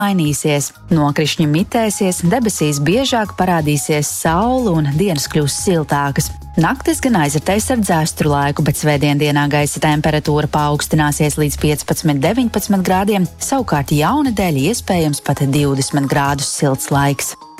mainīsies. Nokrišņi mitēsies, debesīs biežāk parādīsies saule un dienas kļūs siltākas. Naktis gan aizritēs ar dzēstru laiku, bet svētdiendienā gaisa temperatūra paaugstināsies līdz 15–19 grādiem, savukārt jaunedēļ iespējams pat 20 grādus silts laiks.